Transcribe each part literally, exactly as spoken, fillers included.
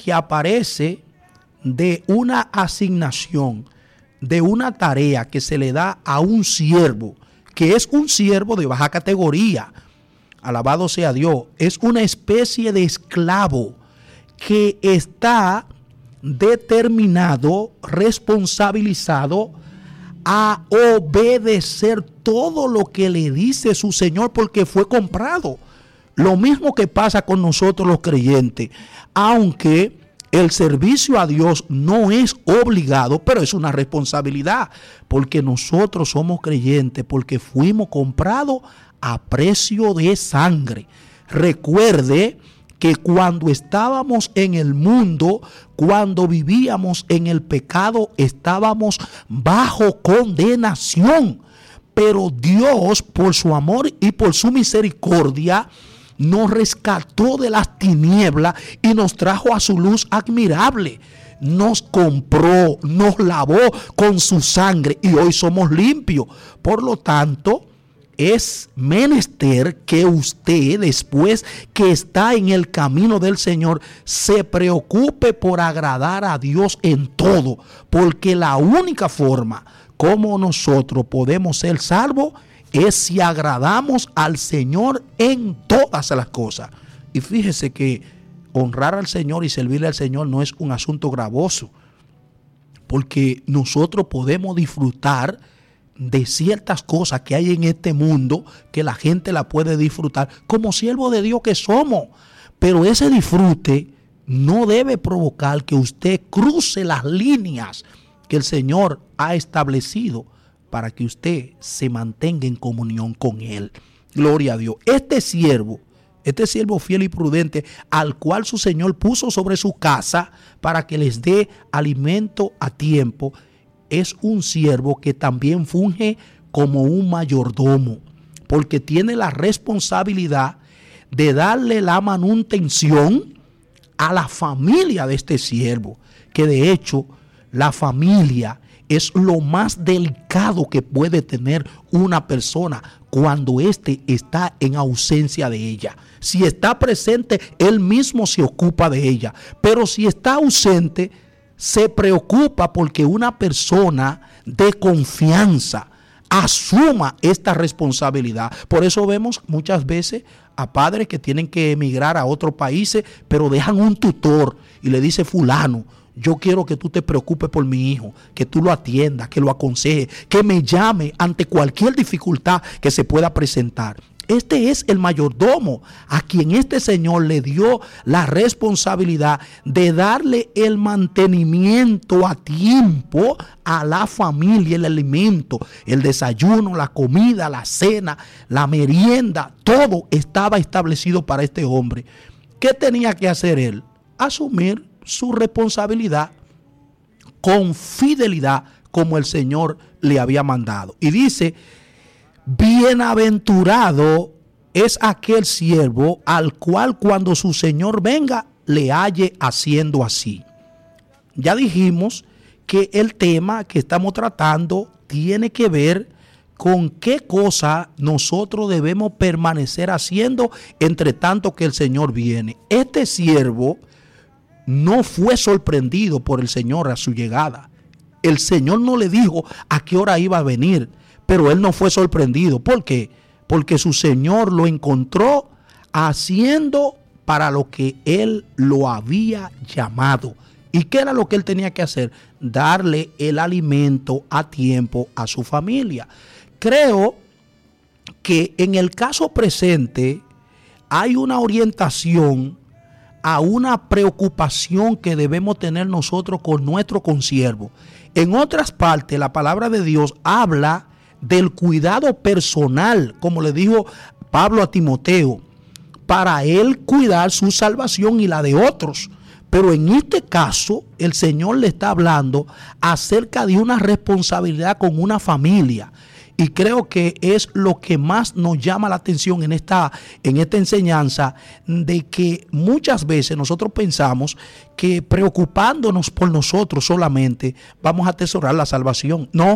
que aparece de una asignación, de una tarea que se le da a un siervo, que es un siervo de baja categoría. Alabado sea Dios. Es una especie de esclavo que está determinado, responsabilizado a obedecer todo lo que le dice su Señor porque fue comprado. Lo mismo que pasa con nosotros los creyentes, aunque el servicio a Dios no es obligado, pero es una responsabilidad, porque nosotros somos creyentes, porque fuimos comprados a precio de sangre. Recuerde que cuando estábamos en el mundo, cuando vivíamos en el pecado, estábamos bajo condenación. Pero Dios, por su amor y por su misericordia, nos rescató de las tinieblas y nos trajo a su luz admirable. Nos compró, nos lavó con su sangre y hoy somos limpios. Por lo tanto, es menester que usted, después que está en el camino del Señor, se preocupe por agradar a Dios en todo, porque la única forma como nosotros podemos ser salvos es si agradamos al Señor en todas las cosas. Y fíjese que honrar al Señor y servirle al Señor no es un asunto gravoso, porque nosotros podemos disfrutar de ciertas cosas que hay en este mundo que la gente la puede disfrutar como siervo de Dios que somos, pero ese disfrute no debe provocar que usted cruce las líneas que el Señor ha establecido para que usted se mantenga en comunión con Él. Gloria a Dios. Este siervo, este siervo fiel y prudente, al cual su Señor puso sobre su casa para que les dé alimento a tiempo, es un siervo que también funge como un mayordomo, porque tiene la responsabilidad de darle la manutención a la familia de este siervo, que de hecho la familia es lo más delicado que puede tener una persona cuando éste está en ausencia de ella. Si está presente, él mismo se ocupa de ella, pero si está ausente, se preocupa porque una persona de confianza asuma esta responsabilidad. Por eso vemos muchas veces a padres que tienen que emigrar a otros países, pero dejan un tutor y le dice: fulano, yo quiero que tú te preocupes por mi hijo, que tú lo atiendas, que lo aconsejes, que me llame ante cualquier dificultad que se pueda presentar. Este es el mayordomo a quien este Señor le dio la responsabilidad de darle el mantenimiento a tiempo a la familia, el alimento, el desayuno, la comida, la cena, la merienda, todo estaba establecido para este hombre. ¿Qué tenía que hacer él? Asumir su responsabilidad con fidelidad como el Señor le había mandado. Y dice: bienaventurado es aquel siervo al cual cuando su Señor venga le halle haciendo así. Ya dijimos que el tema que estamos tratando tiene que ver con qué cosa nosotros debemos permanecer haciendo entre tanto que el Señor viene. Este siervo no fue sorprendido por el Señor a su llegada. El Señor no le dijo a qué hora iba a venir, pero él no fue sorprendido. ¿Por qué? Porque su Señor lo encontró haciendo para lo que él lo había llamado. ¿Y qué era lo que él tenía que hacer? Darle el alimento a tiempo a su familia. Creo que en el caso presente hay una orientación a una preocupación que debemos tener nosotros con nuestro consiervo. En otras partes, la palabra de Dios habla del cuidado personal, como le dijo Pablo a Timoteo, para él cuidar su salvación y la de otros. Pero en este caso, el Señor le está hablando acerca de una responsabilidad con una familia. Y creo que es lo que más nos llama la atención en esta, en esta enseñanza, de que muchas veces nosotros pensamos que preocupándonos por nosotros solamente vamos a atesorar la salvación. No,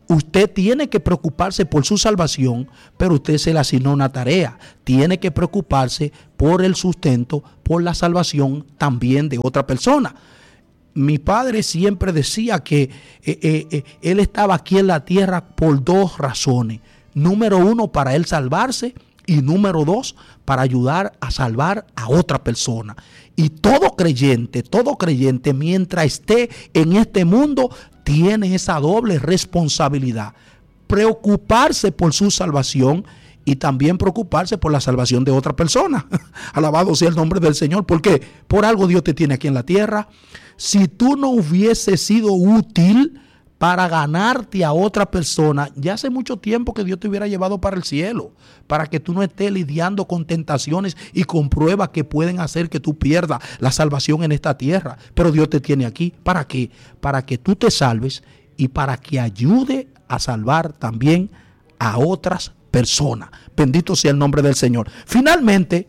Usted tiene que preocuparse por su salvación, pero usted se le asignó una tarea. Tiene que preocuparse por el sustento, por la salvación también de otra persona. Mi padre siempre decía que eh, eh, eh, él estaba aquí en la tierra por dos razones. Número uno, para él salvarse, y número dos, para ayudar a salvar a otra persona. Y todo creyente, todo creyente, mientras esté en este mundo, tiene esa doble responsabilidad. Preocuparse por su salvación y también preocuparse por la salvación de otra persona. Alabado sea el nombre del Señor. Porque por algo Dios te tiene aquí en la tierra. Si tú no hubieses sido útil para ganarte a otra persona, ya hace mucho tiempo que Dios te hubiera llevado para el cielo, para que tú no estés lidiando con tentaciones y con pruebas que pueden hacer que tú pierdas la salvación en esta tierra. Pero Dios te tiene aquí. ¿Para qué? Para que tú te salves y para que ayude a salvar también a otras personas. Bendito sea el nombre del Señor. Finalmente,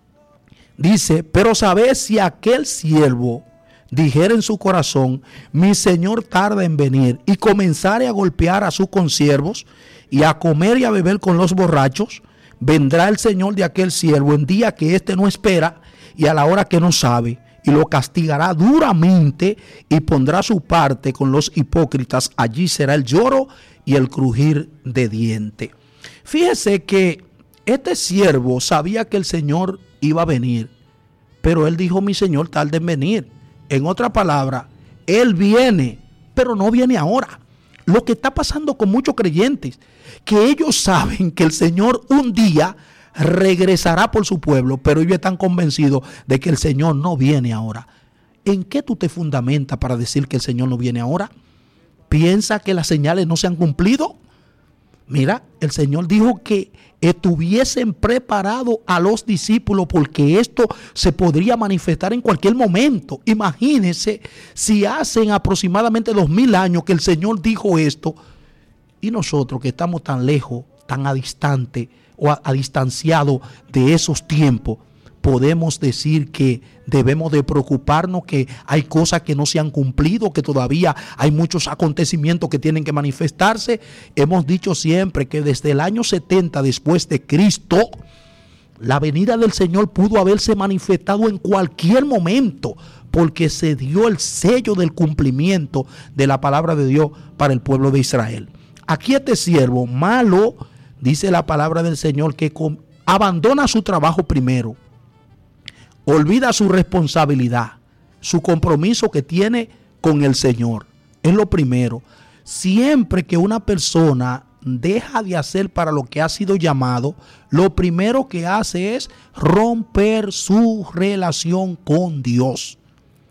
dice, pero sabed si aquel siervo dijera en su corazón, mi señor tarda en venir, y comenzare a golpear a sus consiervos y a comer y a beber con los borrachos, vendrá el señor de aquel siervo en día que éste no espera y a la hora que no sabe, y lo castigará duramente y pondrá su parte con los hipócritas. Allí será el lloro y el crujir de diente. Fíjese que este siervo sabía que el Señor iba a venir, pero él dijo, mi señor tarda en venir. En otra palabra, Él viene, pero no viene ahora. Lo que está pasando con muchos creyentes, que ellos saben que el Señor un día regresará por su pueblo, pero ellos están convencidos de que el Señor no viene ahora. ¿En qué tú te fundamentas para decir que el Señor no viene ahora? ¿Piensa que las señales no se han cumplido? Mira, el Señor dijo que estuviesen preparados a los discípulos porque esto se podría manifestar en cualquier momento. Imagínense si hacen aproximadamente dos mil años que el Señor dijo esto y nosotros que estamos tan lejos, tan a distante o a, a distanciado de esos tiempos, podemos decir que debemos de preocuparnos, que hay cosas que no se han cumplido, que todavía hay muchos acontecimientos que tienen que manifestarse. Hemos dicho siempre que desde el año setenta después de Cristo, la venida del Señor pudo haberse manifestado en cualquier momento, porque se dio el sello del cumplimiento de la palabra de Dios para el pueblo de Israel. Aquí este siervo malo, dice la palabra del Señor, que con, abandona su trabajo primero. Olvida su responsabilidad, su compromiso que tiene con el Señor. Es lo primero. Siempre que una persona deja de hacer para lo que ha sido llamado, lo primero que hace es romper su relación con Dios.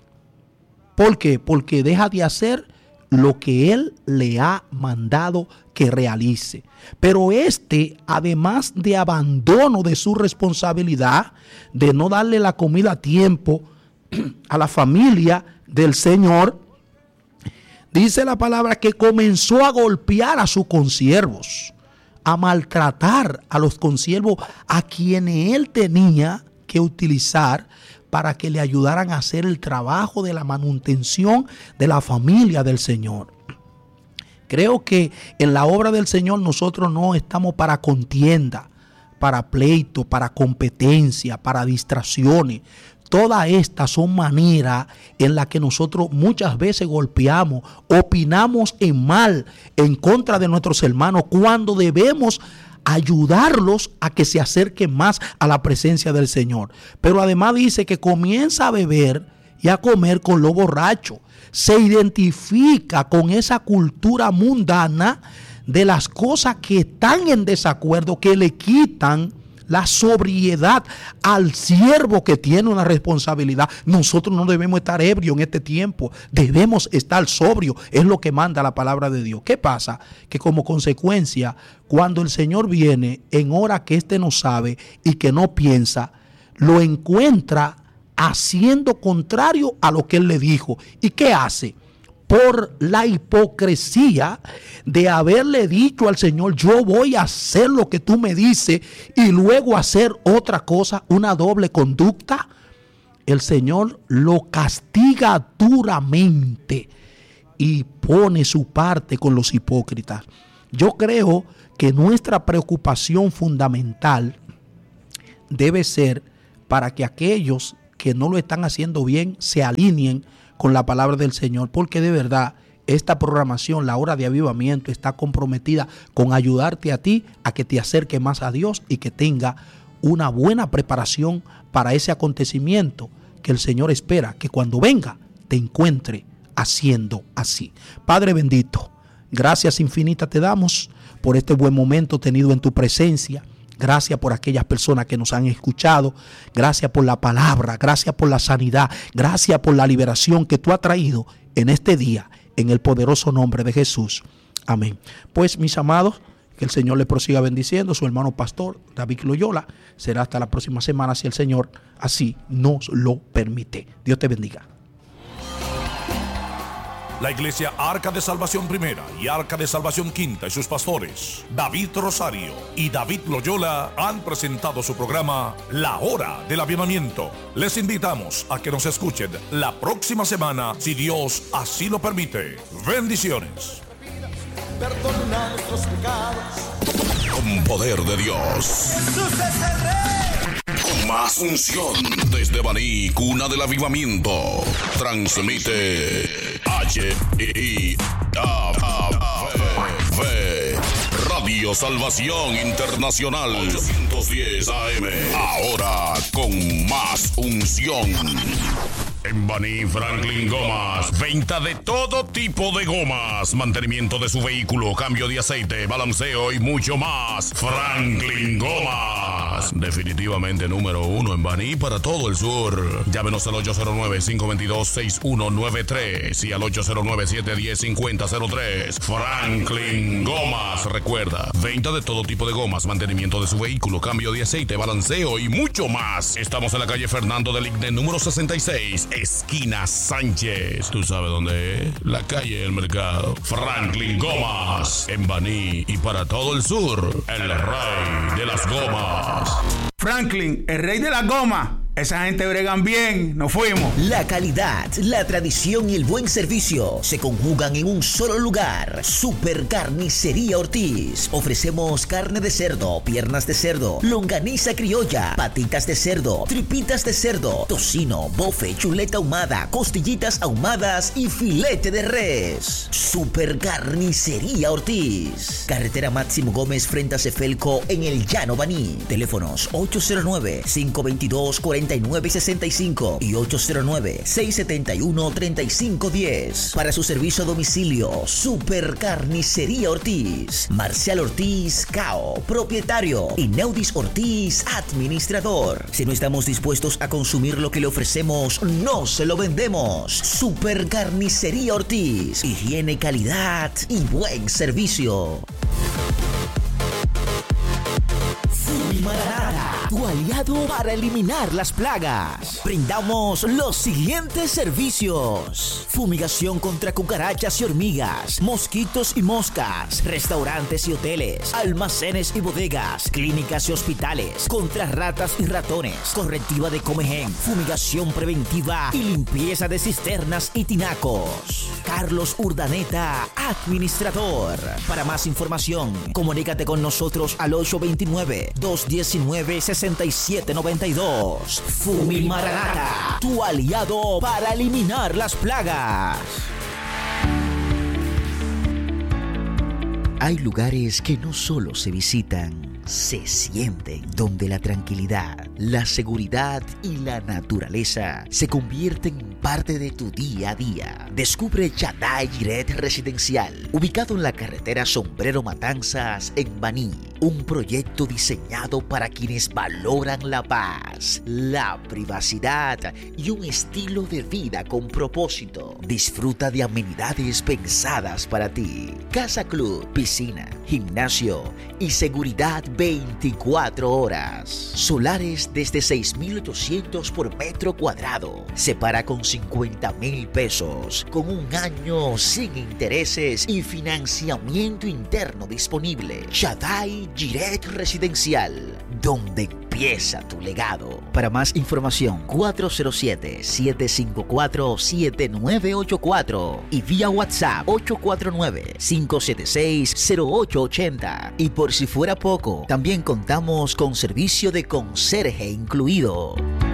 ¿Por qué? Porque deja de hacer lo que Él le ha mandado que realice. Pero este, además de abandono de su responsabilidad, de no darle la comida a tiempo a la familia del Señor, dice la palabra que comenzó a golpear a sus consiervos, a maltratar a los consiervos a quienes él tenía que utilizar para que le ayudaran a hacer el trabajo de la manutención de la familia del Señor. Creo que en la obra del Señor nosotros no estamos para contienda, para pleito, para competencia, para distracciones. Todas estas son maneras en las que nosotros muchas veces golpeamos, opinamos en mal en contra de nuestros hermanos, cuando debemos ayudarlos a que se acerquen más a la presencia del Señor. Pero además dice que comienza a beber y a comer con los borrachos. Se identifica con esa cultura mundana de las cosas que están en desacuerdo, que le quitan la sobriedad al siervo que tiene una responsabilidad. Nosotros no debemos estar ebrios en este tiempo, debemos estar sobrios, es lo que manda la palabra de Dios. ¿Qué pasa? Que como consecuencia, cuando el Señor viene en hora que éste no sabe y que no piensa, lo encuentra haciendo contrario a lo que él le dijo. ¿Y qué hace? Por la hipocresía de haberle dicho al Señor, yo voy a hacer lo que tú me dices, y luego hacer otra cosa, una doble conducta, el Señor lo castiga duramente y pone su parte con los hipócritas. Yo creo que nuestra preocupación fundamental debe ser para que aquellos que no lo están haciendo bien se alineen con la palabra del Señor, porque de verdad esta programación, la hora de avivamiento, está comprometida con ayudarte a ti a que te acerque más a Dios y que tenga una buena preparación para ese acontecimiento que el Señor espera que cuando venga te encuentre haciendo así. Padre bendito, gracias infinitas te damos por este buen momento tenido en tu presencia. Gracias por aquellas personas que nos han escuchado. Gracias por la palabra. Gracias por la sanidad. Gracias por la liberación que tú has traído en este día, en el poderoso nombre de Jesús. Amén. Pues mis amados, que el Señor les prosiga bendiciendo. Su hermano pastor David Loyola. Será hasta la próxima semana si el Señor así nos lo permite. Dios te bendiga. La Iglesia Arca de Salvación Primera y Arca de Salvación Quinta y sus pastores, David Rosario y David Loyola, han presentado su programa La Hora del Avivamiento. Les invitamos a que nos escuchen la próxima semana, si Dios así lo permite. Bendiciones. Perdona nuestros pecados. Con poder de Dios. Jesús es el Rey. Con más unción desde Baní, cuna del avivamiento. Transmite H I A V Radio Salvación Internacional ochocientos diez A M. Ahora con más unción. En Baní Franklin Gomas, venta de todo tipo de gomas, mantenimiento de su vehículo, cambio de aceite, balanceo y mucho más. Franklin Gomas, definitivamente número uno en Baní para todo el sur. Llámenos al ocho cero nueve, cinco dos dos, seis uno nueve tres y al ocho cero nueve, siete uno cero, cinco cero cero tres. Franklin Gomas, recuerda, venta de todo tipo de gomas, mantenimiento de su vehículo, cambio de aceite, balanceo y mucho más. Estamos en la calle Fernando del Igne, número sesenta y seis. Esquina Sánchez. ¿Tú sabes dónde es? La calle del mercado. Franklin Gomas, en Baní y para todo el sur, el rey de las gomas. Franklin, el rey de la goma. Esa gente bregan bien, nos fuimos. La calidad, la tradición y el buen servicio se conjugan en un solo lugar. Super Carnicería Ortiz. Ofrecemos carne de cerdo, piernas de cerdo, longaniza criolla, patitas de cerdo, tripitas de cerdo, tocino, bofe, chuleta ahumada, costillitas ahumadas y filete de res. Super Carnicería Ortiz. Carretera Máximo Gómez frente a Cefelco en el Llano Baní. Teléfonos ocho cero nueve, cinco dos dos, cuatro nueve seis cinco y ocho cero nueve, seis siete uno, tres cinco uno cero. Para su servicio a domicilio, Super Carnicería Ortiz. Marcial Ortiz, C A O, propietario, y Neudis Ortiz, administrador. Si no estamos dispuestos a consumir lo que le ofrecemos, no se lo vendemos. Super Carnicería Ortiz. Higiene, calidad y buen servicio. Fumimarada, tu aliado para eliminar las plagas. Brindamos los siguientes servicios: fumigación contra cucarachas y hormigas, mosquitos y moscas, restaurantes y hoteles, almacenes y bodegas, clínicas y hospitales, contra ratas y ratones, correctiva de comején, fumigación preventiva y limpieza de cisternas y tinacos. Carlos Urdaneta, administrador. Para más información, comunícate con nosotros al ocho dos nueve, dos uno nueve, seis siete nueve dos. Fumimarada, tu aliado para eliminar las plagas. Hay lugares que no solo se visitan, se sienten, donde la tranquilidad, la seguridad y la naturaleza se convierten en parte de tu día a día. Descubre Shaddai Jireh Residencial, ubicado en la carretera Sombrero Matanzas en Baní. Un proyecto diseñado para quienes valoran la paz, la privacidad y un estilo de vida con propósito. Disfruta de amenidades pensadas para ti. Casa Club, piscina, gimnasio y seguridad veinticuatro horas. Solares desde seis mil ochocientos por metro cuadrado. Separa con cincuenta mil pesos, con un año sin intereses y financiamiento interno disponible. Shaddai Jireh Residencial, donde Empieza tu legado. Para más información, cuatro cero siete, siete cinco cuatro, siete nueve ocho cuatro y vía WhatsApp ocho cuatro nueve, cinco siete seis, cero ocho ocho cero. Y por si fuera poco, también contamos con servicio de conserje incluido.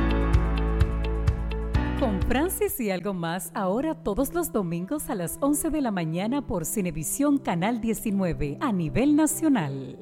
Con Francis y algo más, ahora todos los domingos a las once de la mañana por Cinevisión Canal diecinueve a nivel nacional.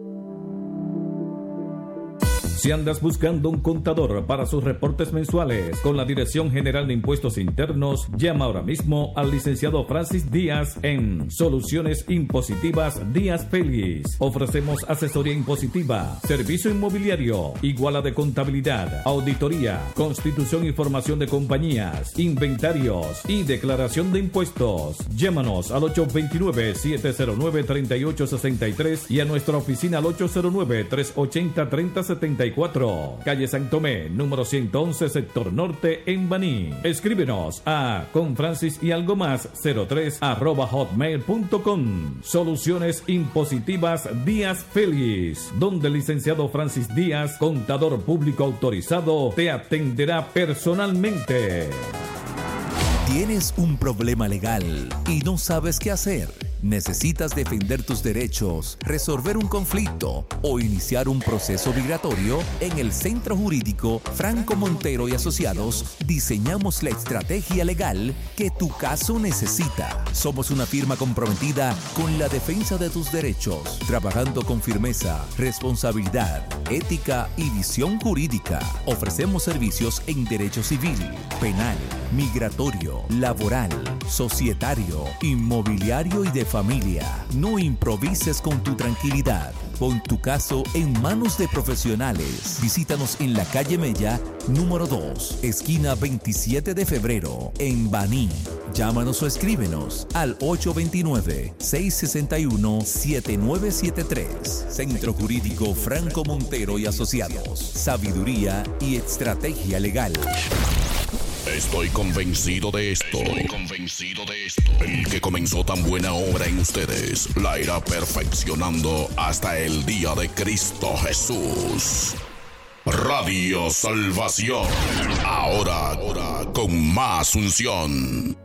Si andas buscando un contador para sus reportes mensuales con la Dirección General de Impuestos Internos, llama ahora mismo al licenciado Francis Díaz en Soluciones Impositivas Díaz Félix. Ofrecemos asesoría impositiva, servicio inmobiliario, iguala de contabilidad, auditoría, constitución y formación de compañías, inventarios y declaración de impuestos. Llámanos al ocho dos nueve, siete cero nueve, tres ocho seis tres y a nuestra oficina al ocho cero nueve, tres ocho cero, tres cero siete cuatro, calle San Tomé, número ciento once, sector norte, en Baní. Escríbenos a con Francis y algo más cero tres arroba hotmail punto com. Soluciones Impositivas Díaz Félix, donde el licenciado Francis Díaz, contador público autorizado, te atenderá personalmente. ¿Tienes un problema legal y no sabes qué hacer? ¿Necesitas defender tus derechos, resolver un conflicto o iniciar un proceso migratorio? En el Centro Jurídico Franco Montero y Asociados diseñamos la estrategia legal que tu caso necesita. Somos una firma comprometida con la defensa de tus derechos, trabajando con firmeza, responsabilidad, ética y visión jurídica. Ofrecemos servicios en derecho civil, penal, migratorio, laboral, societario, inmobiliario y de familia. No improvises con tu tranquilidad. Pon tu caso en manos de profesionales. Visítanos en la calle Mella, número dos, esquina veintisiete de febrero, en Baní. Llámanos o escríbenos al ocho dos nueve, seis seis uno, siete nueve siete tres. Centro Jurídico Franco Montero y Asociados. Sabiduría y estrategia legal. Estoy convencido de esto. Estoy convencido de esto. El que comenzó tan buena obra en ustedes la irá perfeccionando hasta el día de Cristo Jesús. Radio Salvación. Ahora, ahora con más unción.